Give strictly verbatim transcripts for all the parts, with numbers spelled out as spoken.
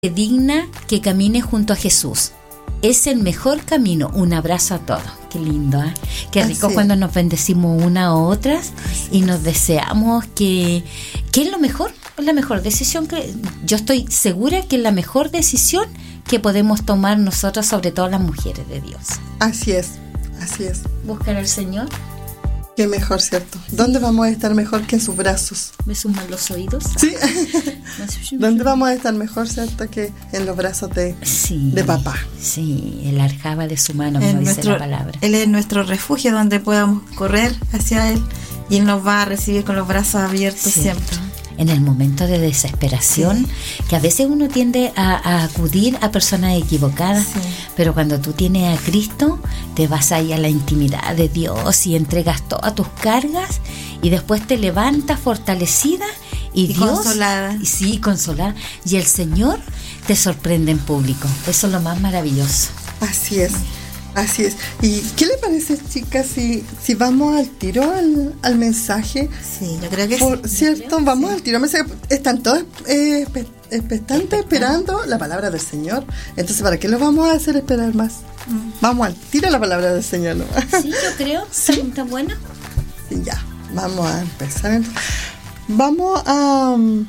digna que camine junto a Jesús. Es el mejor camino. Un abrazo a todos. Qué lindo, ¿eh? Qué rico Así cuando es. nos bendecimos una a otras y nos deseamos que, que es lo mejor, es la mejor decisión que yo estoy segura que es la mejor decisión que podemos tomar nosotros, sobre todo las mujeres de Dios. Así es, así es. Buscar al Señor. Qué mejor, ¿cierto? ¿Dónde vamos a estar mejor que en sus brazos? ¿Me suman los oídos? Sí. ¿Dónde vamos a estar mejor, cierto, que en los brazos de, Sí, de papá? Sí, el aljaba de su mano, En como dice nuestro- la palabra. Él es nuestro refugio donde podamos correr hacia Él y Él nos va a recibir con los brazos abiertos Sí. siempre. En el momento de desesperación, que a veces uno tiende a, a acudir a personas equivocadas, Sí. pero cuando tú tienes a Cristo, te vas ahí a la intimidad de Dios y entregas todas tus cargas y después te levantas fortalecida y, Y Dios, consolada. y sí, consolada, y el Señor te sorprende en público. Eso es lo más maravilloso. Así es, así es. ¿Y qué le parece, chicas, si, si vamos al tiro al, al mensaje? Sí, yo creo que Por sí. cierto, vamos al tiro al mensaje. Están todos eh, espe- expectantes esperando la palabra del Señor. Entonces, ¿para qué los vamos a hacer esperar más? Vamos al tiro a la palabra del Señor, ¿no? Sí, yo creo. Sí. ¿Está bueno? Y ya, vamos a empezar. entonces. Vamos a... um,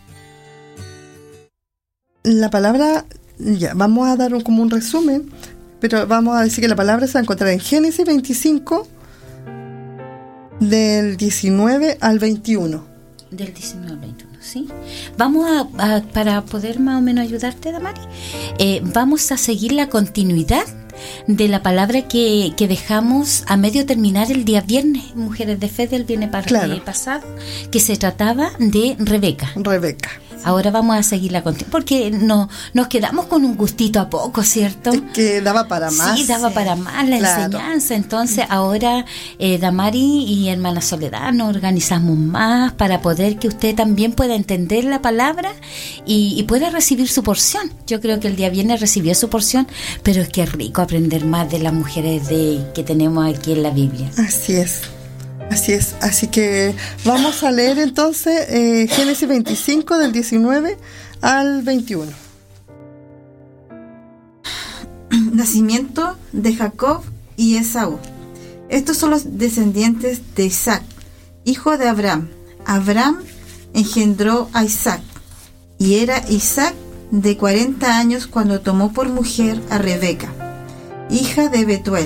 la palabra, ya, vamos a dar un, como un resumen, pero vamos a decir que la palabra se va a encontrar en Génesis veinticinco, del diecinueve al veintiuno. Del diecinueve al veintiuno, ¿sí? Vamos a, a- para poder más o menos ayudarte, Damari, eh, vamos a seguir la continuidad de la palabra que, que dejamos a medio terminar el día viernes, Mujeres de Fe, del viernes pa- Claro. eh, pasado, que se trataba de Rebeca. Rebeca. Ahora vamos a seguir la continuidad, porque no, nos quedamos con un gustito a poco, ¿cierto? Es que daba para más. Sí, daba sí. para más la Claro. enseñanza. Entonces ahora eh, Damari y hermana Soledad nos organizamos más para poder que usted también pueda entender la palabra y, y pueda recibir su porción. Yo creo que el día viernes recibió su porción, pero es que es rico aprender más de las mujeres de que tenemos aquí en la Biblia. Así es, así es. Así que vamos a leer entonces eh, Génesis veinticinco, del diecinueve al veintiuno. Nacimiento de Jacob y Esaú. Estos son los descendientes de Isaac, hijo de Abraham. Abraham engendró a Isaac, y era Isaac de cuarenta años cuando tomó por mujer a Rebeca, hija de Betuel,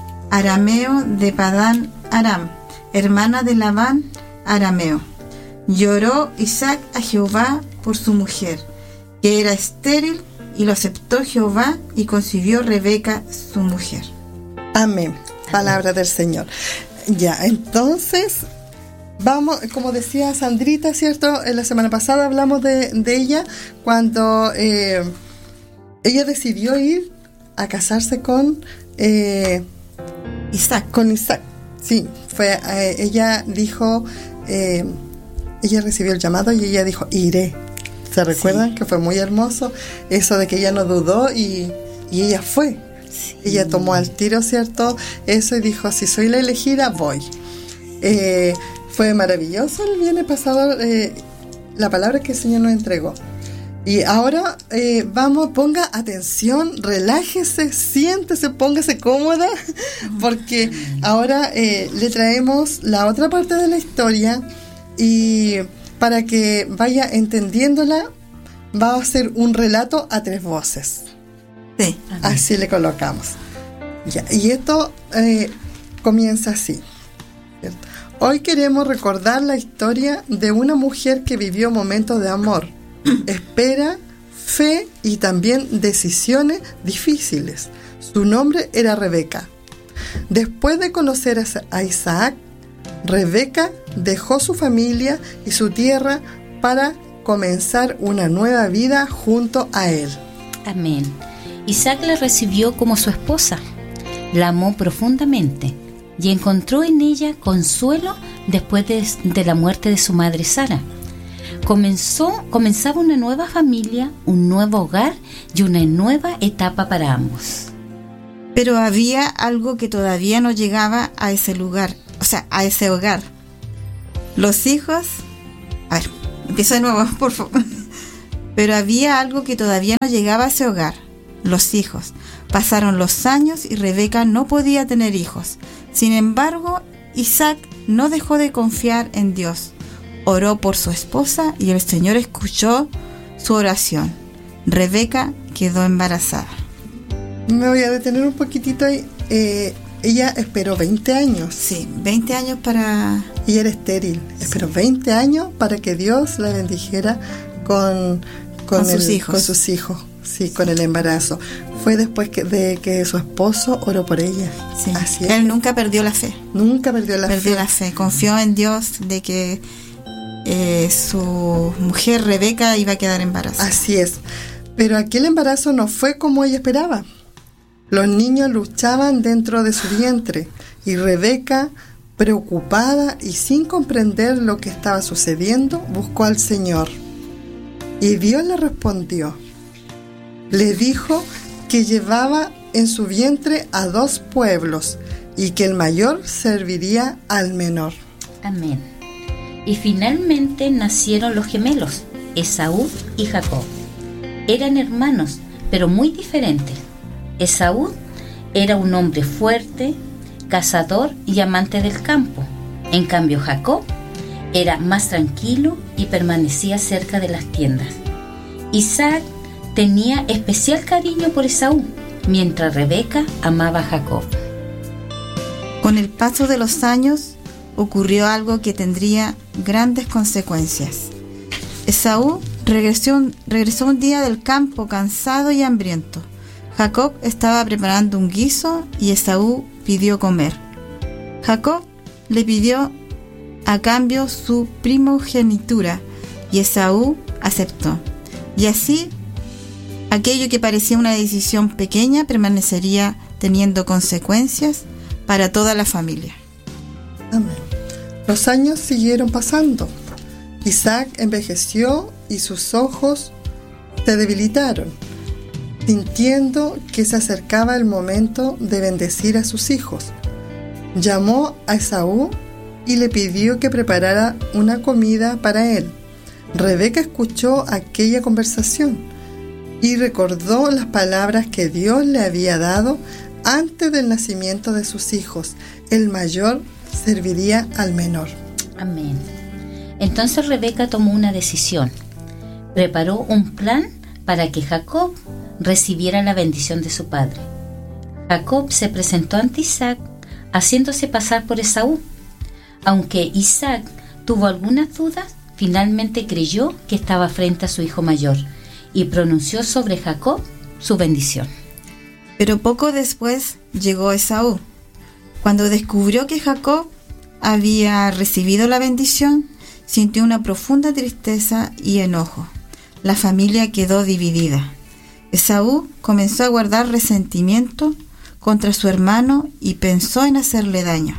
arameo de Padán Aram, hermana de Labán arameo. Lloró Isaac a Jehová por su mujer, que era estéril, y lo aceptó Jehová, y concibió Rebeca su mujer. Amén. Palabra del Señor. Ya, entonces, vamos, como decía Sandrita, ¿cierto? En la semana pasada hablamos de, de ella cuando eh, ella decidió ir a casarse con, eh, Isaac. con Isaac. Sí, fue, eh, ella dijo, eh, ella recibió el llamado y ella dijo, iré. ¿Se recuerdan? Sí. Que fue muy hermoso eso de que ella no dudó y, y ella fue. Sí. Ella tomó al tiro, ¿cierto? Eso y dijo, si soy la elegida, voy. Eh, fue maravilloso el viernes pasado eh, la palabra que el Señor nos entregó. Y ahora eh, vamos, ponga atención, relájese, siéntese, póngase cómoda, porque ahora eh, le traemos la otra parte de la historia y para que vaya entendiéndola, va a ser un relato a tres voces. Sí. Así le colocamos. Ya, y esto eh, comienza así, ¿cierto? Hoy queremos recordar la historia de una mujer que vivió momentos de amor, espera, fe y también decisiones difíciles. Su nombre era Rebeca. Después de conocer a Isaac, Rebeca dejó su familia y su tierra para comenzar una nueva vida junto a él. Amén. Isaac la recibió como su esposa, la amó profundamente y encontró en ella consuelo después de, de la muerte de su madre Sara. Comenzó, comenzaba una nueva familia, un nuevo hogar y una nueva etapa para ambos. Pero había algo que todavía no llegaba a ese lugar, o sea, a ese hogar. Los hijos... A ver, empiezo de nuevo, por favor. Pero había algo que todavía no llegaba a ese hogar: los hijos. Pasaron los años y Rebeca no podía tener hijos. Sin embargo, Isaac no dejó de confiar en Dios. Oró por su esposa y el Señor escuchó su oración. Rebeca quedó embarazada. Me voy a detener un poquitito ahí. Eh, ella esperó veinte años. Sí, veinte años para... Ella era estéril. Sí. Esperó veinte años para que Dios la bendijera con, con, con el, sus hijos. Con sus hijos, sí, con el embarazo. Fue después que, de que su esposo oró por ella. Sí. Así es. Él nunca perdió la fe. Nunca perdió la perdió fe. la fe. Confió en Dios de que eh, su mujer Rebeca iba a quedar embarazada. Así es. Pero aquel embarazo no fue como ella esperaba. Los niños luchaban dentro de su vientre y Rebeca, preocupada y sin comprender lo que estaba sucediendo, buscó al Señor. Y Dios le respondió. Le dijo que llevaba en su vientre a dos pueblos y que el mayor serviría al menor. Amén. Y finalmente nacieron los gemelos, Esaú y Jacob. Eran hermanos, pero muy diferentes. Esaú era un hombre fuerte, cazador y amante del campo. En cambio, Jacob era más tranquilo y permanecía cerca de las tiendas. Isaac tenía especial cariño por Esaú, mientras Rebeca amaba a Jacob. Con el paso de los años, ocurrió algo que tendría grandes consecuencias. Esaú regresó, regresó un día del campo cansado y hambriento. Jacob estaba preparando un guiso y Esaú pidió comer. Jacob le pidió a cambio su primogenitura y Esaú aceptó. Y así, aquello que parecía una decisión pequeña permanecería teniendo consecuencias para toda la familia. Amén. Los años siguieron pasando. Isaac envejeció y sus ojos se debilitaron, sintiendo que se acercaba el momento de bendecir a sus hijos. Llamó a Esaú y le pidió que preparara una comida para él. Rebeca escuchó aquella conversación y recordó las palabras que Dios le había dado antes del nacimiento de sus hijos. El mayor serviría al menor. Amén. Entonces Rebeca tomó una decisión. Preparó un plan para que Jacob recibiera la bendición de su padre. Jacob se presentó ante Isaac, haciéndose pasar por Esaú. Aunque Isaac tuvo algunas dudas, finalmente creyó que estaba frente a su hijo mayor y pronunció sobre Jacob su bendición. Pero poco después llegó Esaú. Cuando descubrió que Jacob había recibido la bendición, sintió una profunda tristeza y enojo. La familia quedó dividida. Esaú comenzó a guardar resentimiento contra su hermano y pensó en hacerle daño.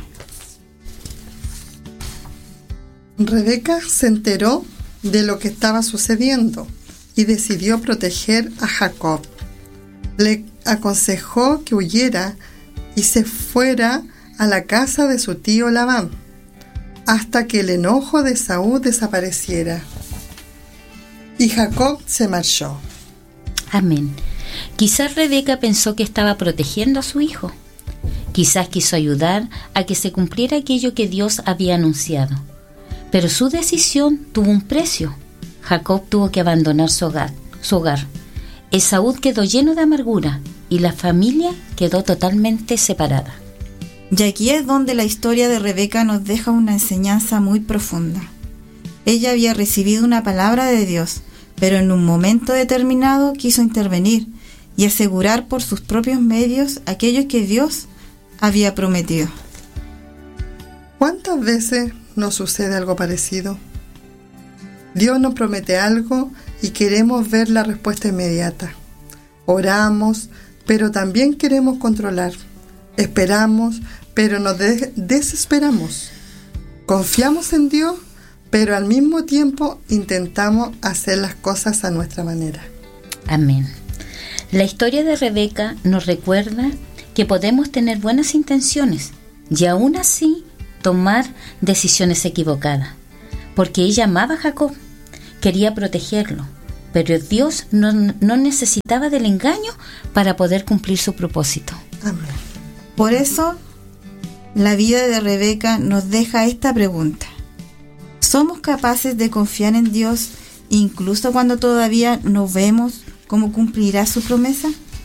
Rebeca se enteró de lo que estaba sucediendo y decidió proteger a Jacob. Le aconsejó que huyera y se fuera a la casa de su tío Labán hasta que el enojo de Esaú desapareciera. Y Jacob se marchó. Amén. Quizás Rebeca pensó que estaba protegiendo a su hijo. Quizás quiso ayudar a que se cumpliera aquello que Dios había anunciado. Pero su decisión tuvo un precio. Jacob tuvo que abandonar su hogar. Su hogar. Esaú quedó lleno de amargura y la familia quedó totalmente separada. Y aquí es donde la historia de Rebeca nos deja una enseñanza muy profunda. Ella había recibido una palabra de Dios, pero en un momento determinado quiso intervenir y asegurar por sus propios medios aquello que Dios había prometido. ¿Cuántas veces nos sucede algo parecido? Dios nos promete algo y queremos ver la respuesta inmediata. Oramos, pero también queremos controlar. Esperamos, pero nos de- desesperamos. Confiamos en Dios, pero al mismo tiempo intentamos hacer las cosas a nuestra manera. Amén. La historia de Rebeca nos recuerda que podemos tener buenas intenciones y aún así tomar decisiones equivocadas, porque ella amaba a Jacob, quería protegerlo, pero Dios no, no necesitaba del engaño para poder cumplir su propósito. Amén. Por eso, la vida de Rebeca nos deja esta pregunta. ¿Somos capaces de confiar en Dios incluso cuando todavía no vemos cómo cumplirá su promesa?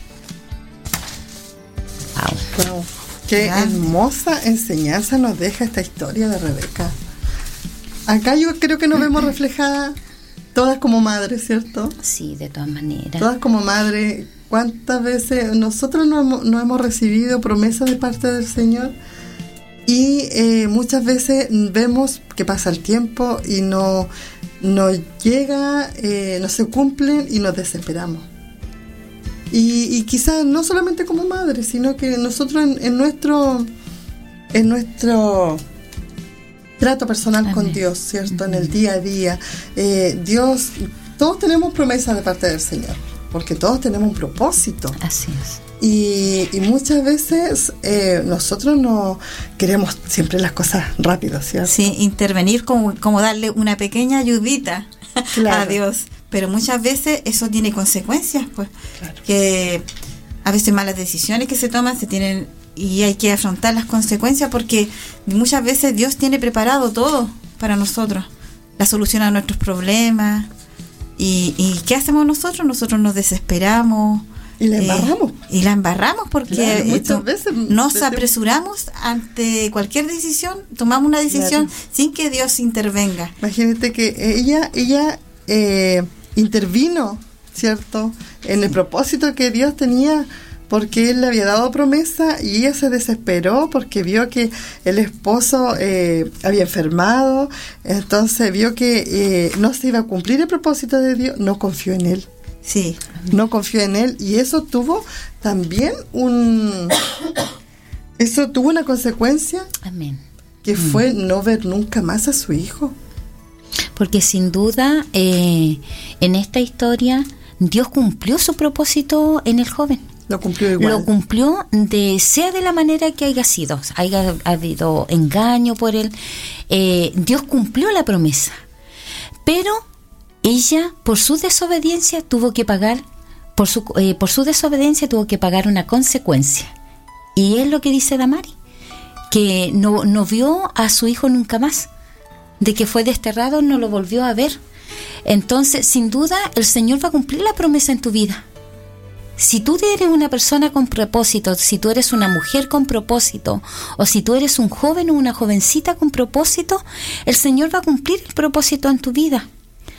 Wow. Wow. Qué Ya. hermosa enseñanza nos deja esta historia de Rebeca. Acá yo creo que nos vemos reflejadas todas como madres, ¿cierto? Sí, de todas maneras. Todas como madres. ¿Cuántas veces nosotros no hemos, no hemos recibido promesas de parte del Señor? Y eh, muchas veces vemos que pasa el tiempo y no, no llega, eh, no se cumplen y nos desesperamos. Y, y quizás no solamente como madres, sino que nosotros en, en nuestro en nuestro trato personal Amén. Con Dios, ¿cierto? Uh-huh. En el día a día, eh, Dios, todos tenemos promesas de parte del Señor, porque todos tenemos un propósito. Así es. Y, y muchas veces eh, nosotros no queremos siempre las cosas rápido, ¿cierto? Sí, intervenir como, como darle una pequeña ayudita claro. a Dios. Pero muchas veces eso tiene consecuencias, pues. Claro. Que a veces malas decisiones que se toman se tienen y hay que afrontar las consecuencias porque muchas veces Dios tiene preparado todo para nosotros, la solución a nuestros problemas. ¿Y, y qué hacemos nosotros? Nosotros nos desesperamos. Y la embarramos. Eh, y la embarramos porque claro, muchas to- veces nos desde... apresuramos ante cualquier decisión, tomamos una decisión claro. sin que Dios intervenga. Imagínate que ella, ella eh, intervino, ¿cierto? En el propósito que Dios tenía, porque Él le había dado promesa y ella se desesperó porque vio que el esposo eh, había enfermado, entonces vio que eh, no se iba a cumplir el propósito de Dios, no confió en Él. Sí. No confió en Él y eso tuvo también un eso tuvo una consecuencia. Amén. Que mm. fue no ver nunca más a su hijo. Porque sin duda eh, en esta historia Dios cumplió su propósito en el joven. Lo cumplió igual. Lo cumplió de sea de la manera que haya sido, haya habido engaño por él. Eh, Dios cumplió la promesa, pero ella, por su desobediencia, tuvo que pagar, por su, eh, por su desobediencia tuvo que pagar una consecuencia. Y es lo que dice Damari, que no, no vio a su hijo nunca más. De que fue desterrado, no lo volvió a ver. Entonces, sin duda, el Señor va a cumplir la promesa en tu vida. Si tú eres una persona con propósito, si tú eres una mujer con propósito, o si tú eres un joven o una jovencita con propósito, el Señor va a cumplir el propósito en tu vida.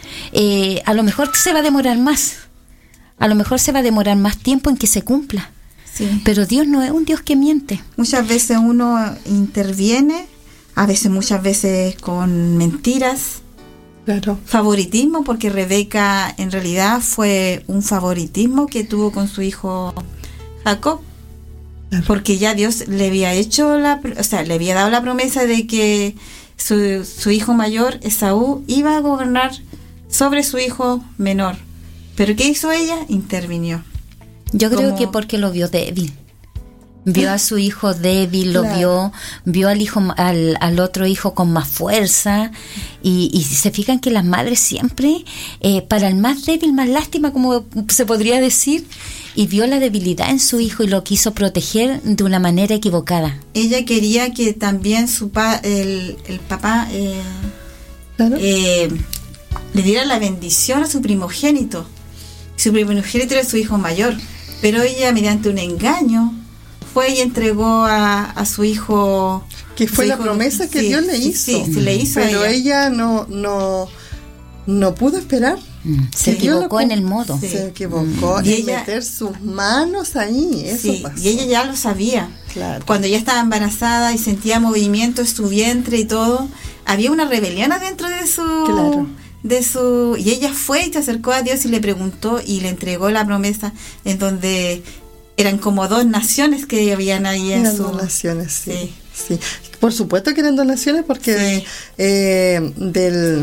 Eh, a lo mejor se va a demorar más, a lo mejor se va a demorar más tiempo en que se cumpla, sí. Pero Dios no es un Dios que miente. Muchas veces uno interviene, a veces muchas veces con mentiras, claro. Favoritismo, porque Rebeca en realidad fue un favoritismo que tuvo con su hijo Jacob, claro. Porque ya Dios le había hecho la, o sea, le había dado la promesa de que su, su hijo mayor, Esaú, iba a gobernar sobre su hijo menor. ¿Pero qué hizo ella? Intervinió. Yo creo Como... que porque lo vio débil. Vio a su hijo débil, lo claro. vio, vio al hijo, al, al otro hijo con más fuerza, y, y se fijan que las madres siempre, eh, para el más débil, más lástima, como se podría decir, y vio la debilidad en su hijo y lo quiso proteger de una manera equivocada. Ella quería que también su pa, el, el papá eh, claro. eh, le diera la bendición a su primogénito. Su primogénito era su hijo mayor, pero ella, mediante un engaño, fue y entregó a, a su hijo, que fue la hijo, promesa que sí, Dios le hizo, sí, sí, sí, le hizo pero a ella. ella no no no pudo esperar, mm, se equivocó en el modo, sí. se equivocó mm. en ella, meter sus manos ahí, eso sí, pasó. Y ella ya lo sabía, claro. Cuando ella estaba embarazada y sentía movimiento en su vientre y todo, había una rebelión adentro de su claro. de su y ella fue y se acercó a Dios y le preguntó y le entregó la promesa, en donde eran como dos naciones que habían ahí en eran su... dos naciones, sí, sí. sí. Por supuesto que eran donaciones porque sí. eh, del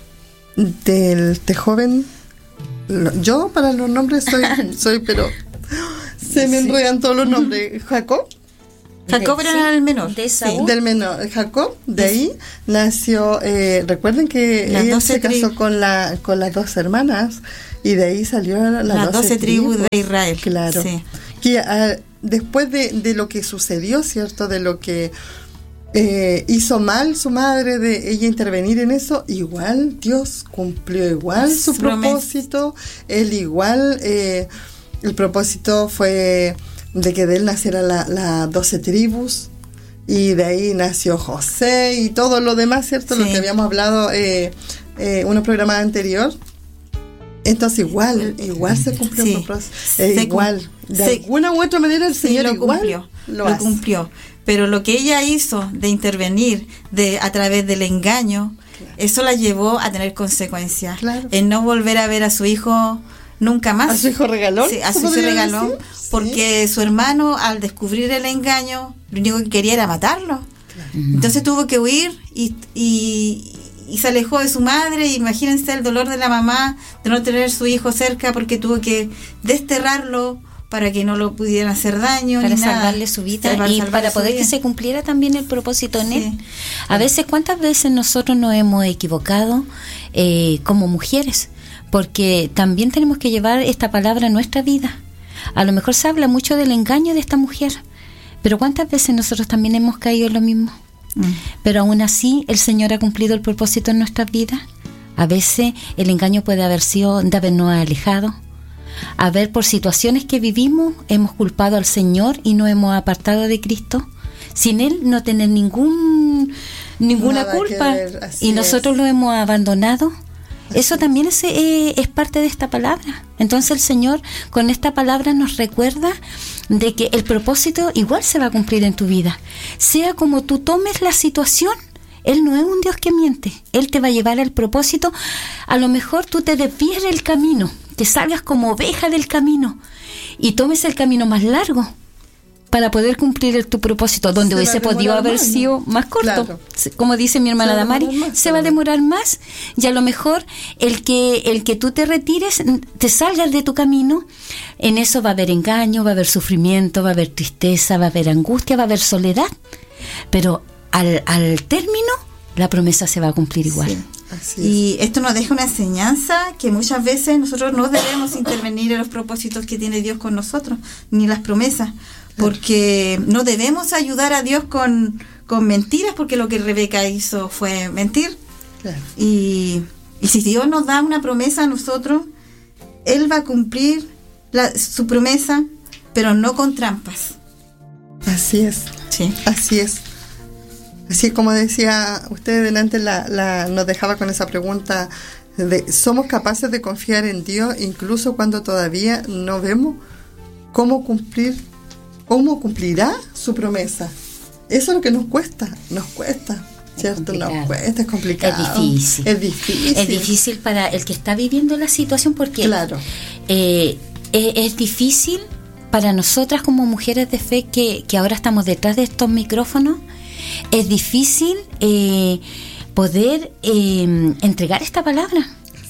del este joven, yo para los nombres soy, soy pero se me sí. enredan todos los nombres. Jacob, Jacob de, era sí, el menor. De Esaú. Del menor, Jacob, de ahí nació, eh, recuerden que Las él doce se casó tri- con, la, con las dos hermanas y de ahí salió la, Las doce tribus de Israel. Claro. Sí. Que ah, después de, de lo que sucedió, ¿cierto? De lo que eh, hizo mal su madre, de ella intervenir en eso, igual Dios cumplió igual su Su promesa. propósito. Él igual, eh, el propósito fue de que de él naciera las la doce tribus. Y de ahí nació José y todo lo demás, ¿cierto? Sí. Lo que habíamos hablado eh, eh, unos programas anteriores. Entonces igual, igual se cumplió Sí. el propósito. Eh, Se igual, de se- alguna u otra manera el Sí, Señor lo igual cumplió, lo, lo hace. cumplió. Pero lo que ella hizo de intervenir de a través del engaño, Claro. eso la llevó a tener consecuencias. Claro. En no volver a ver a su hijo nunca más. ¿A su hijo regalón? Sí, a ¿se su hijo podría regalón, decir? porque su hermano, al descubrir el engaño, lo único que quería era matarlo. Entonces tuvo que huir y, y, y se alejó de su madre. Imagínense el dolor de la mamá de no tener su hijo cerca, porque tuvo que desterrarlo para que no lo pudieran hacer daño Para ni nada. salvarle su vida Para y salvarle para su poder vida. que se cumpliera también el propósito en Sí. él. A veces, ¿cuántas veces nosotros nos hemos equivocado eh, como mujeres? Porque también tenemos que llevar esta palabra a nuestra vida. A lo mejor se habla mucho del engaño de esta mujer, pero ¿cuántas veces nosotros también hemos caído en lo mismo? Mm. Pero aún así el Señor ha cumplido el propósito en nuestras vidas. A veces el engaño puede haber sido de habernos alejado. A ver, por situaciones que vivimos hemos culpado al Señor y nos hemos apartado de Cristo, sin Él no tener ningún ninguna Nada que culpa, ver, así y nosotros es. lo hemos abandonado. Eso también es, eh, es parte de esta palabra. Entonces el Señor con esta palabra nos recuerda de que el propósito igual se va a cumplir en tu vida. Sea como tú tomes la situación, Él no es un Dios que miente. Él te va a llevar al propósito. A lo mejor tú te desvíes del camino, te salgas como oveja del camino y tomes el camino más largo para poder cumplir el, tu propósito, donde Se va a hubiese podido demorar haber más, ¿no? sido más corto. Claro. Se- Como dice mi hermana Se va a Damari, demorar más, se va a claro. demorar más, y a lo mejor el que el que tú te retires, te salgas de tu camino, en eso va a haber engaño, va a haber sufrimiento, va a haber tristeza, va a haber angustia, va a haber soledad, pero al, al término la promesa se va a cumplir igual. Sí. Así es. Y esto nos deja una enseñanza que muchas veces nosotros no debemos intervenir en los propósitos que tiene Dios con nosotros, ni las promesas, porque no debemos ayudar a Dios con, con mentiras, porque lo que Rebeca hizo fue mentir. Claro. Y, y si Dios nos da una promesa a nosotros, Él va a cumplir la, su promesa, pero no con trampas. Así es. Sí. Así es. Así es como decía usted delante, la, la, nos dejaba con esa pregunta de ¿somos capaces de confiar en Dios incluso cuando todavía no vemos cómo cumplir, cómo cumplirá su promesa? Eso es lo que nos cuesta, nos cuesta, ¿cierto? Nos complicado. cuesta, es complicado. Es difícil. Es difícil. Es difícil para el que está viviendo la situación, porque Claro. eh, es, es difícil para nosotras como mujeres de fe que, que ahora estamos detrás de estos micrófonos. Es difícil eh, poder eh, entregar esta palabra,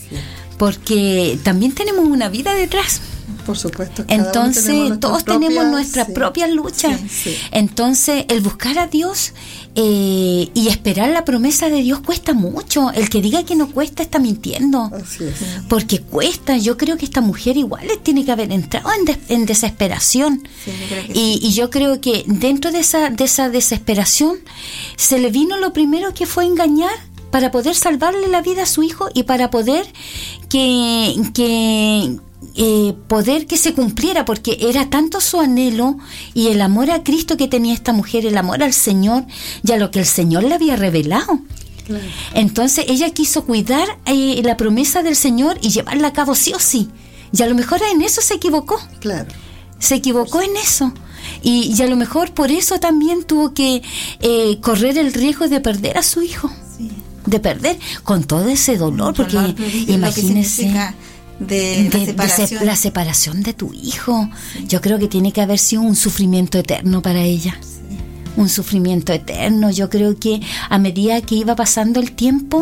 porque también tenemos una vida detrás. Por supuesto. cada uno Entonces tenemos nuestras todos tenemos propias- nuestra sí. propia lucha. Sí, sí. Entonces el buscar a Dios eh, y esperar la promesa de Dios cuesta mucho. El que diga que no cuesta está mintiendo, Así es. porque cuesta. Yo creo que esta mujer igual le tiene que haber entrado en, des- en desesperación. Sí, yo creo que y, y yo creo que dentro de esa, de esa desesperación se le vino lo primero que fue engañar para poder salvarle la vida a su hijo y para poder que, que eh, poder que se cumpliera, porque era tanto su anhelo y el amor a Cristo que tenía esta mujer, el amor al Señor y a lo que el Señor le había revelado. Claro. Entonces ella quiso cuidar eh, la promesa del Señor y llevarla a cabo sí o sí, y a lo mejor en eso se equivocó. Claro. Se equivocó en eso. Y, y a lo mejor por eso también tuvo que eh, correr el riesgo de perder a su hijo. sí. De perder con todo ese dolor, porque Dolor, pero es lo que imagínese significa de, de- la de separación. se- la separación de tu hijo. Yo creo que tiene que haber sido un sufrimiento eterno para ella. Un sufrimiento eterno. Yo creo que a medida que iba pasando el tiempo,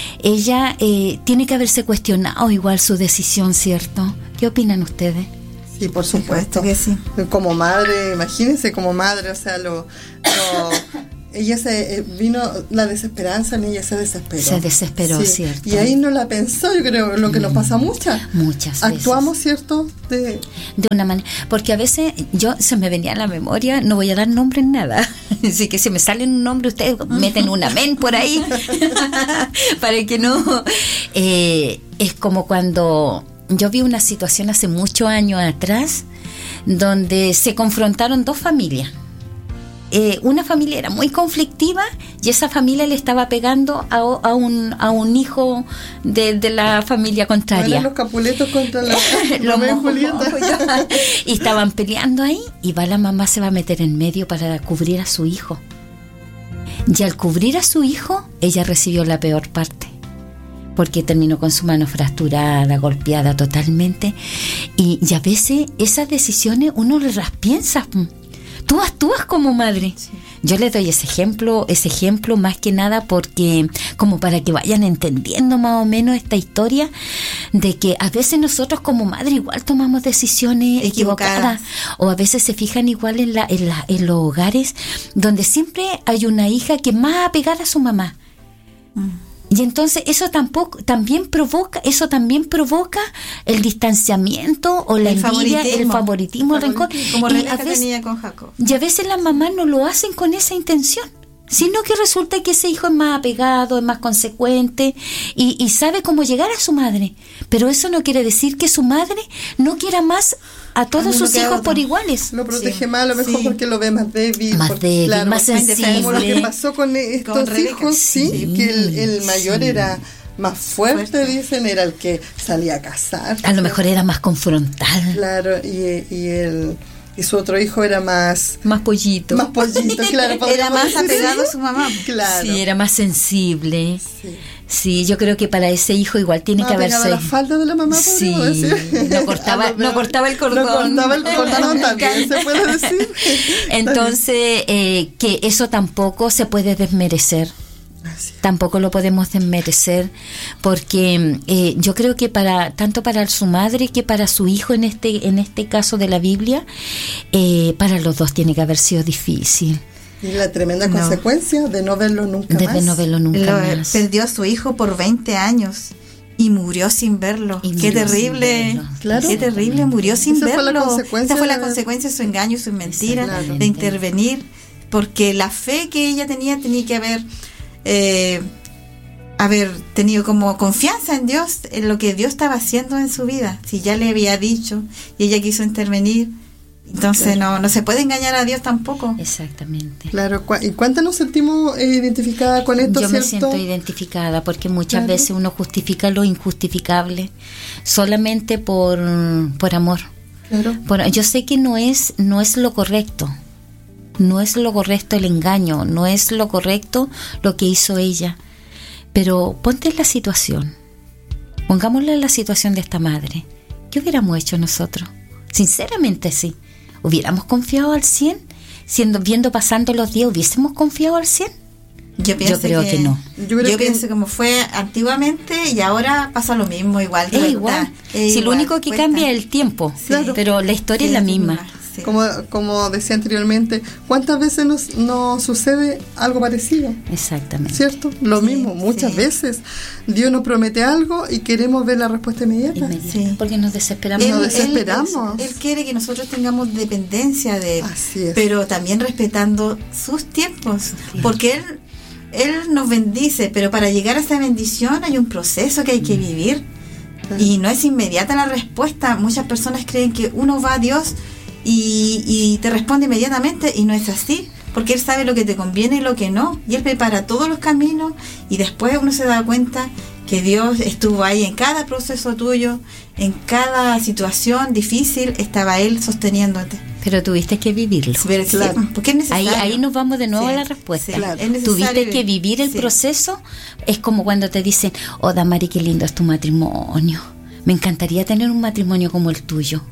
ella eh, tiene que haberse cuestionado igual su decisión, ¿cierto? ¿Qué opinan ustedes? Sí, por supuesto. Que sí. Como madre, imagínense como madre, o sea, lo, lo ella se eh, vino la desesperanza en ella, se desesperó. Se desesperó, sí. ¿cierto? Y ahí no la pensó, yo creo, lo que mm. nos pasa muchas. Muchas veces. Actuamos, ¿cierto? De, de una manera, porque a veces yo se me venía a la memoria, no voy a dar nombre en nada, así que si me sale un nombre ustedes meten un amén por ahí para que no eh, es como cuando yo vi una situación hace muchos años atrás donde se confrontaron dos familias. Eh, una familia era muy conflictiva y esa familia le estaba pegando a, a, un, a un hijo de, de la familia contraria. Eran los Capuletos contra la Romeo y Julieta. Y estaban peleando ahí y va la mamá, se va a meter en medio para cubrir a su hijo. Y al cubrir a su hijo, ella recibió la peor parte, porque terminó con su mano fracturada, golpeada totalmente. Y, y a veces esas decisiones uno las piensa. Tú actúas como madre. Sí. Yo les doy ese ejemplo, ese ejemplo más que nada porque como para que vayan entendiendo más o menos esta historia de que a veces nosotros como madre igual tomamos decisiones equivocadas, equivocadas o a veces se fijan igual en, la, en, la, en los hogares donde siempre hay una hija que es más apegada a su mamá. Mm. Y entonces eso tampoco también provoca, eso también provoca el distanciamiento o la el envidia, favoritismo. el favoritismo, el rencor. Como y Rebeca a veces, tenía con Jacob. Y a veces las mamás no lo hacen con esa intención, sino que resulta que ese hijo es más apegado, es más consecuente y, y sabe cómo llegar a su madre. Pero eso no quiere decir que su madre no quiera más a todos a sus hijos por iguales. Lo protege sí, más a lo mejor sí. porque lo ve más débil. Más porque, débil, claro, más sensible. Como lo que pasó con estos con hijos, sí, sí, que el, el mayor sí. era más fuerte, fuerte, dicen, era el que salía a cazar. A lo mejor era más confrontal. Claro, y, y el... y su otro hijo era más... Más pollito. Más pollito, claro. Era más apegado a su mamá. Claro. Sí, era más sensible. Sí. Sí, yo creo que para ese hijo igual tiene más que haberse... la falda de la mamá, sí, decir. No cortaba, no cortaba el cordón. No cortaba el cordón, también se puede decir. Entonces, eh, que eso tampoco se puede desmerecer. Así. Tampoco lo podemos desmerecer porque eh, yo creo que para tanto para su madre que para su hijo en este en este caso de la Biblia eh, para los dos tiene que haber sido difícil. Y la tremenda no. consecuencia de no verlo nunca de más. De no verlo nunca lo, más. Perdió a su hijo por veinte años y murió sin verlo. Y qué terrible. Claro. Qué terrible, murió sin Esa verlo. Fue la consecuencia Esa fue la de... consecuencia de su engaño, su mentira, de intervenir, porque la fe que ella tenía tenía que haber eh, haber tenido como confianza en Dios, en lo que Dios estaba haciendo en su vida. Si ya le había dicho y ella quiso intervenir, entonces claro. no no se puede engañar a Dios tampoco. Exactamente. Claro, ¿y cuántas nos sentimos eh, identificadas con esto? Yo ¿cierto? me siento identificada porque muchas claro. veces uno justifica lo injustificable solamente por, por amor. Claro. Por, yo sé que no es no es lo correcto. No es lo correcto el engaño, no es lo correcto lo que hizo ella. Pero ponte en la situación, pongámosla en la situación de esta madre. ¿Qué hubiéramos hecho nosotros? Sinceramente sí. ¿Hubiéramos confiado al cien? Siendo, viendo pasando los días, ¿hubiésemos confiado al cien? Yo, yo creo que, que no. Yo, creo yo que pienso como fue antiguamente y ahora pasa lo mismo, igual. Es igual. Es si igual, lo único que cuesta. Cambia es el tiempo, sí. Claro. Pero la historia sí, es la misma. Sí. Como, como decía anteriormente, ¿cuántas veces nos, nos sucede algo parecido? Exactamente. ¿Cierto? Lo sí, mismo, muchas sí. veces. Dios nos promete algo y queremos ver la respuesta inmediata. Inmediata, sí. Porque nos desesperamos. Él, nos desesperamos. Él, él, él quiere que nosotros tengamos dependencia de Él, Así es. Pero también respetando sus tiempos. Sí. Porque Él, él nos bendice, pero para llegar a esa bendición hay un proceso que hay que vivir. Claro. Y no es inmediata la respuesta. Muchas personas creen que uno va a Dios Y, y te responde inmediatamente y no es así, porque Él sabe lo que te conviene y lo que no, y Él prepara todos los caminos y después uno se da cuenta que Dios estuvo ahí en cada proceso tuyo, en cada situación difícil estaba Él sosteniéndote. Pero tuviste que vivirlo. Pero, claro. Sí, porque es necesario. Ahí, ahí nos vamos de nuevo sí, a la respuesta. Sí, claro. Tuviste que vivir el sí. proceso. Es como cuando te dicen, oh Damari, qué lindo es tu matrimonio, me encantaría tener un matrimonio como el tuyo.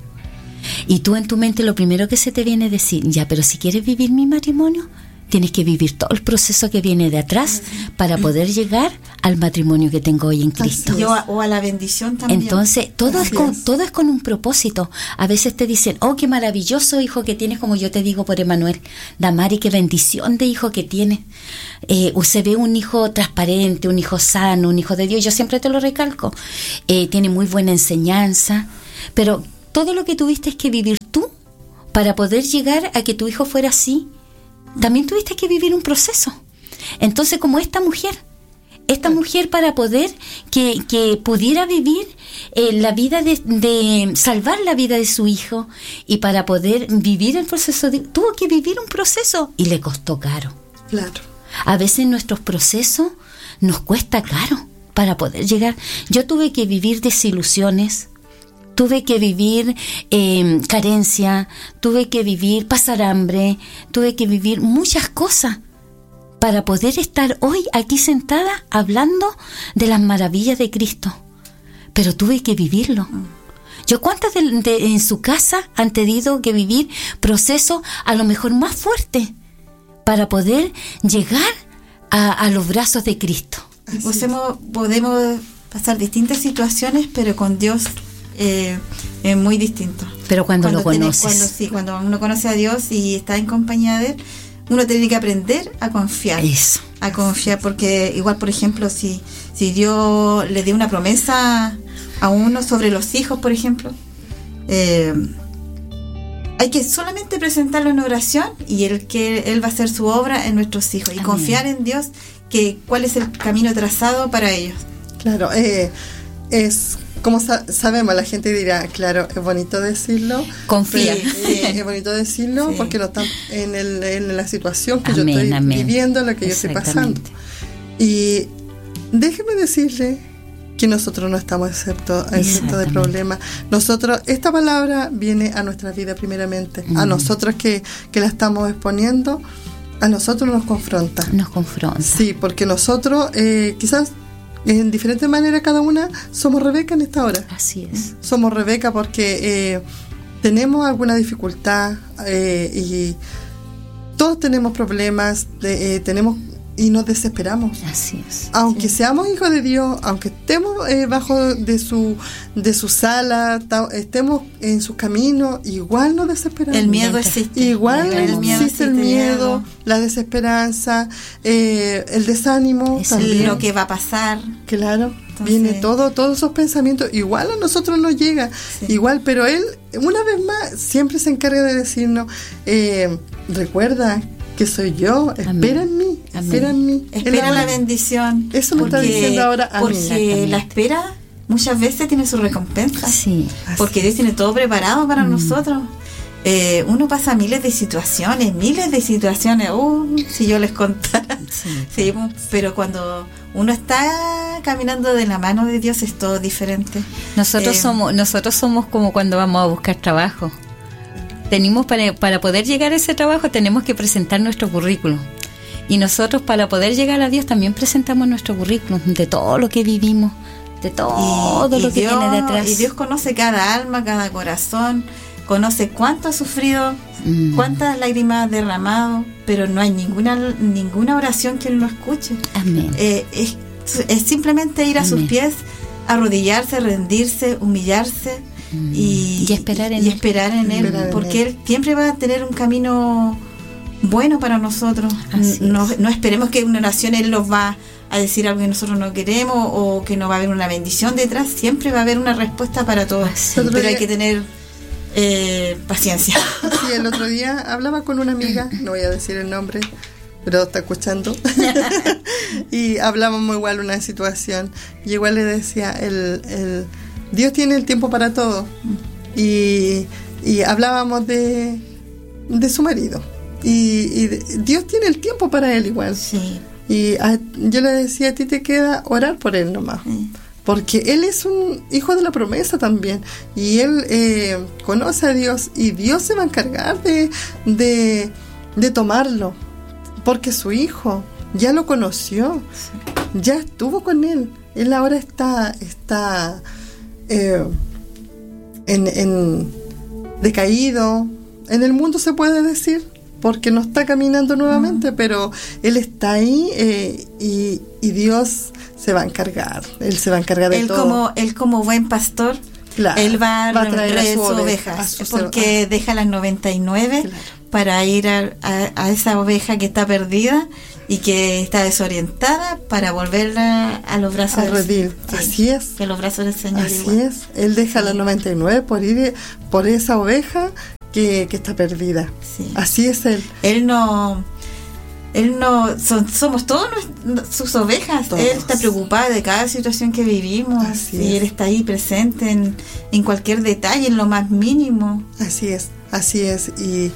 Y tú en tu mente lo primero que se te viene a decir, ya, pero si quieres vivir mi matrimonio, tienes que vivir todo el proceso que viene de atrás para poder llegar al matrimonio que tengo hoy en Cristo. Y o, a, o a la bendición también. Entonces, todo es, con, es. todo es con un propósito. A veces te dicen, oh, qué maravilloso hijo que tienes, como yo te digo por Emanuel. Damari, qué bendición de hijo que tienes. Eh, se ve un hijo transparente, un hijo sano, un hijo de Dios. Yo siempre te lo recalco. Eh, tiene muy buena enseñanza. Pero todo lo que tuviste que vivir tú para poder llegar a que tu hijo fuera así, también tuviste que vivir un proceso. Entonces, como esta mujer, esta mujer para poder que, que pudiera vivir eh, la vida de, de salvar la vida de su hijo, y para poder vivir el proceso, de, tuvo que vivir un proceso y le costó caro. Claro. A veces nuestros procesos nos cuesta caro para poder llegar. Yo tuve que vivir desilusiones, tuve que vivir eh, carencia, tuve que vivir pasar hambre, tuve que vivir muchas cosas para poder estar hoy aquí sentada hablando de las maravillas de Cristo. Pero tuve que vivirlo. Yo, ¿cuántas de, de, en su casa han tenido que vivir procesos a lo mejor más fuertes para poder llegar a, a los brazos de Cristo? Podemos, podemos pasar distintas situaciones, pero con Dios eh, es muy distinto. Pero cuando, cuando lo tenés, conoces. Cuando, sí, cuando uno conoce a Dios y está en compañía de Él, uno tiene que aprender a confiar. Eso. A confiar, porque igual, por ejemplo, si, si Dios le dio una promesa a uno sobre los hijos, por ejemplo, eh, hay que solamente presentarlo en oración y él, que Él va a hacer su obra en nuestros hijos. Y Amén. Confiar en Dios, que cuál es el camino trazado para ellos. Claro, eh, es como sa- sabemos, la gente dirá, claro, es bonito decirlo. Confía. Pero, eh, es bonito decirlo, sí, porque no están en, el, en la situación que amén, yo estoy amén. viviendo, la que yo estoy pasando. Y déjeme decirle que nosotros no estamos excepto, excepto de problemas. Nosotros, esta palabra viene a nuestra vida primeramente. Mm. A nosotros que, que la estamos exponiendo, a nosotros nos confronta. Nos confronta. Sí, porque nosotros eh, quizás en diferentes maneras cada una somos Rebeca en esta hora. Así es. Somos Rebeca porque eh, tenemos alguna dificultad eh, y todos tenemos problemas, de, eh, tenemos y nos desesperamos. Así es. Aunque sí. seamos hijos de Dios, aunque estemos eh, bajo de su de su sala, ta, estemos en sus caminos, igual nos desesperamos. El miedo existe. Igual el miedo existe el miedo, miedo. la desesperanza, eh, el desánimo, es también. Lo que va a pasar. Claro. Entonces, viene todo, todos esos pensamientos, igual a nosotros nos llega, sí. igual, pero Él, una vez más, siempre se encarga de decirnos, eh, recuerda que soy yo, espera Amén. en mí, Amén. espera en mí. Espera la bendición. Eso me porque, está diciendo ahora a porque mí. La espera muchas veces tiene su recompensa. Sí. Porque Dios tiene todo preparado para mm. nosotros. Eh, uno pasa miles de situaciones, miles de situaciones, uh, si yo les contara. Sí. Sí, pero cuando uno está caminando de la mano de Dios es todo diferente. Nosotros eh, somos, nosotros somos como cuando vamos a buscar trabajo. Tenemos para, para poder llegar a ese trabajo tenemos que presentar nuestro currículum. Y nosotros para poder llegar a Dios también presentamos nuestro currículum de todo lo que vivimos, de todo y, lo y que Dios, viene detrás. Y Dios conoce cada alma, cada corazón, conoce cuánto ha sufrido, mm. cuántas lágrimas ha derramado, pero no hay ninguna ninguna oración que Él no escuche. Amén. Eh, es, es simplemente ir a Amén. Sus pies, arrodillarse, rendirse, humillarse. Y, y esperar en y él, esperar en él esperar porque en él. Él siempre va a tener un camino bueno para nosotros. No, no esperemos que en una oración Él nos va a decir algo que nosotros no queremos o que no va a haber una bendición detrás. Siempre va a haber una respuesta para todo. Pero día, hay que tener eh, paciencia. Sí, el otro día hablaba con una amiga, no voy a decir el nombre, pero está escuchando. Y hablábamos igual una situación y igual le decía el, el Dios tiene el tiempo para todo. Y, y hablábamos de, de su marido. Y, y de, Dios tiene el tiempo para él igual. Sí. Y a, yo le decía, a ti te queda orar por él nomás. Sí. Porque él es un hijo de la promesa también. Y él eh, conoce a Dios. Y Dios se va a encargar de, de, de tomarlo. Porque su hijo ya lo conoció. Sí. Ya estuvo con él. Él ahora está... está Eh, en, en decaído, en el mundo se puede decir, porque no está caminando nuevamente, uh-huh. pero Él está ahí eh, y, y Dios se va a encargar. Él se va a encargar de él todo. Como, él como buen pastor, claro, Él va a, va a traer a sus ovejas, a su porque a... deja las noventa y nueve claro. para ir a, a, a esa oveja que está perdida y que está desorientada, para volverla a los brazos del Señor. Sí, así es. Que los brazos del Señor. Así igual. es. Él deja sí. las noventa y nueve por ir por esa oveja que, que está perdida. Sí. Así es Él. Él no... Él no, son, somos todos sus ovejas. Todos. Él está preocupado de cada situación que vivimos. Así y es. Él está ahí presente en, en cualquier detalle, en lo más mínimo. Así es, así es. Y,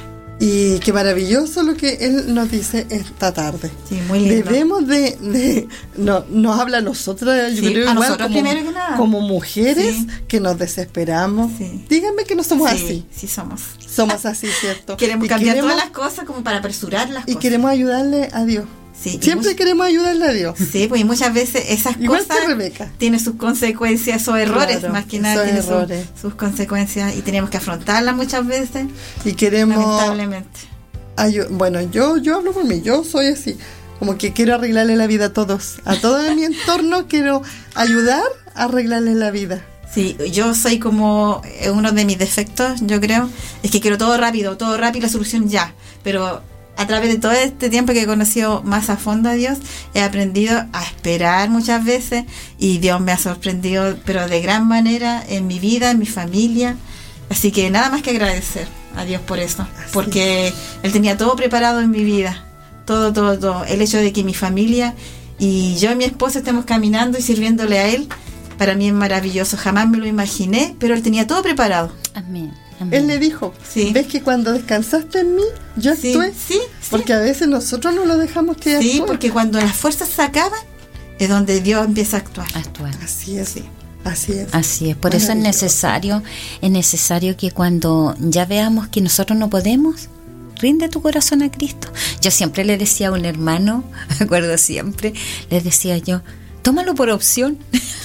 y qué maravilloso lo que Él nos dice esta tarde. Sí, muy lindo. Debemos de, de no, nos habla a nosotros, yo sí, creo a igual nosotros como, primero que nada. como mujeres sí. que nos desesperamos. Sí. Díganme que no somos sí, así. Sí, somos. Somos así, ¿cierto? Queremos y cambiar queremos, todas las cosas como para apresurar las y cosas. Y queremos ayudarle a Dios. Sí, Siempre much- queremos ayudarle a Dios. Sí, pues y muchas veces esas Igual cosas tienen sus consecuencias o errores, claro, más que nada tienen sus, errores. sus consecuencias y tenemos que afrontarlas muchas veces. Y queremos... Lamentablemente. Ayu- bueno, yo, yo hablo por mí, yo soy así. Como que quiero arreglarle la vida a todos. A todo en mi entorno quiero ayudar a arreglarle la vida. Sí, yo soy como eh, uno de mis defectos, yo creo, es que quiero todo rápido, todo rápido, la solución ya. Pero a través de todo este tiempo que he conocido más a fondo a Dios, he aprendido a esperar muchas veces y Dios me ha sorprendido, pero de gran manera en mi vida, en mi familia. Así que nada más que agradecer a Dios por eso, porque Él tenía todo preparado en mi vida, todo, todo, todo. El hecho de que mi familia y yo y mi esposo estemos caminando y sirviéndole a Él, para mí es maravilloso, jamás me lo imaginé, pero Él tenía todo preparado. Amén. Amén. Él le dijo, sí. ¿ves que cuando descansaste en mí, yo sí, actué? Sí, porque sí. a veces nosotros no lo dejamos que Sí, actúe. porque cuando las fuerzas se acaban, es donde Dios empieza a actuar. A actuar. Así es, sí. Así es. Así es. Por eso es necesario, es necesario que cuando ya veamos que nosotros no podemos, rinde tu corazón a Cristo. Yo siempre le decía a un hermano, me acuerdo siempre, les decía yo, tómalo por opción.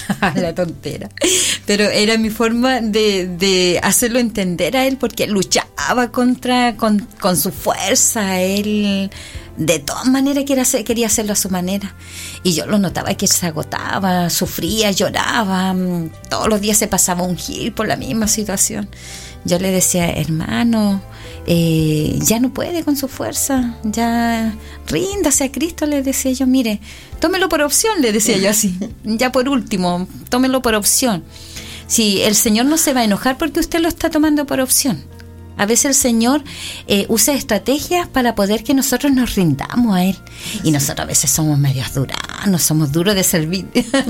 La tontera. Pero era mi forma de, de hacerlo entender a él, porque él luchaba contra con, con su fuerza. Él de todas maneras quería, hacer, quería hacerlo a su manera. Y yo lo notaba que se agotaba, sufría, lloraba. Todos los días se pasaba un gil por la misma situación. Yo le decía, hermano, eh, ya no puede con su fuerza, ya ríndase a Cristo, le decía yo, mire, tómelo por opción, le decía yo así, ya por último, tómelo por opción. Si el Señor no se va a enojar porque usted lo está tomando por opción. A veces el Señor eh, usa estrategias para poder que nosotros nos rindamos a Él. Y nosotros a veces somos medios duranos, somos duros de servir.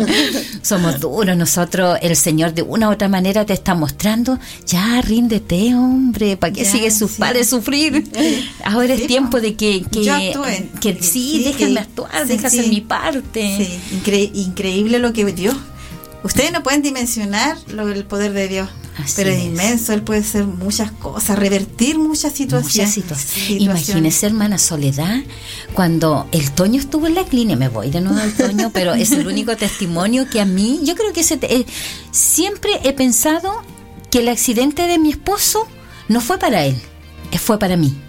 Somos duros. Nosotros, el Señor de una u otra manera te está mostrando, ya ríndete, hombre, ¿para qué sigues sus sí. padres sufrir? Ahora sí, es tiempo de que, que, actúe. que sí, sí, déjenme que, actuar, sí, déjame sí. hacer mi parte. Sí. Incre- increíble lo que Dios... Ustedes no pueden dimensionar lo, el poder de Dios, así pero es, es inmenso. Él puede hacer muchas cosas, revertir muchas situaciones. Muchas situaciones. Imagínese, hermana Soledad, cuando el Toño estuvo en la clínica, me voy de nuevo al Toño, pero es el único testimonio que a mí, yo creo que ese, eh, siempre he pensado que el accidente de mi esposo no fue para él, fue para mí.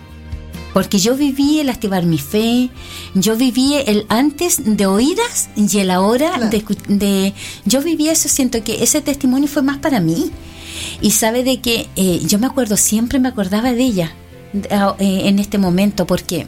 Porque yo viví el activar mi fe, yo viví el antes de oídas y el ahora claro. de, de... Yo viví eso, siento que ese testimonio fue más para mí. Y sabe de que eh, yo me acuerdo, siempre me acordaba de ella eh, en este momento, porque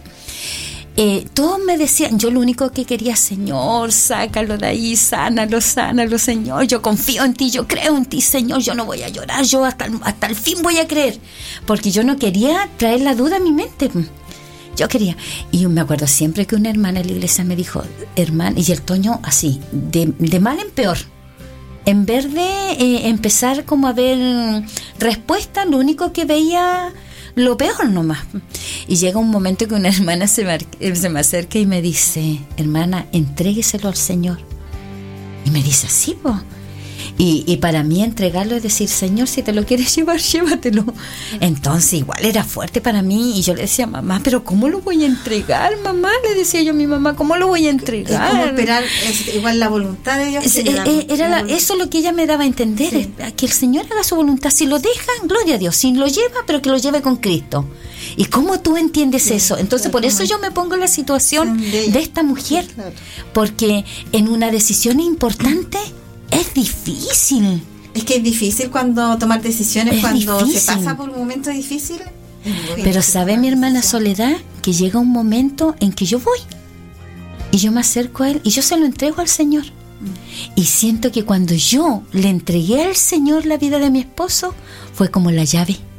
eh, todos me decían, yo lo único que quería, Señor, sácalo de ahí, sánalo, sánalo, Señor, yo confío en ti, yo creo en ti, Señor, yo no voy a llorar, yo hasta el, hasta el fin voy a creer, porque yo no quería traer la duda a mi mente. Yo quería, y yo me acuerdo siempre que una hermana de la iglesia me dijo, hermana, y el Toño así, de, de mal en peor, en vez de eh, empezar como a ver respuestas, lo único que veía lo peor nomás. Y llega un momento que una hermana se me, se me acerca y me dice, hermana, entrégueselo al Señor. Y me dice, sí, po. Y, y para mí entregarlo es decir, Señor, si te lo quieres llevar, llévatelo. Entonces igual era fuerte para mí y yo le decía, mamá, pero ¿cómo lo voy a entregar, mamá? Le decía yo a mi mamá, ¿cómo lo voy a entregar? Es como esperar, es igual la voluntad de Dios. Es, eh, la, eh, era la la, eso lo que ella me daba a entender, sí. es, que el Señor haga su voluntad. Si lo deja, gloria a Dios. Si lo lleva, pero que lo lleve con Cristo. ¿Y cómo tú entiendes sí, eso? Entonces claro, por eso yo me pongo en la situación de, de esta mujer, sí, claro. porque en una decisión importante es difícil. Es que es difícil cuando tomar decisiones, es cuando difícil. Se pasa por un momento difícil. Pero sabe mi hermana Soledad que llega un momento en que yo voy y yo me acerco a él y yo se lo entrego al Señor. Mm. Y siento que cuando yo le entregué al Señor la vida de mi esposo, fue como la llave.